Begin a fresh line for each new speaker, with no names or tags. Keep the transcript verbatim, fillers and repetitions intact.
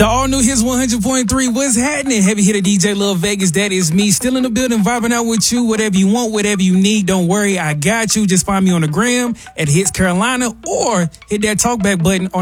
The all new Hits one hundred point three. What's happening? Heavy hitter D J Love Vegas. That is me. Still in the building, vibing out with you. Whatever you want, whatever you need. Don't worry, I got you. Just find me on the gram at Hits Carolina or hit that talkback button on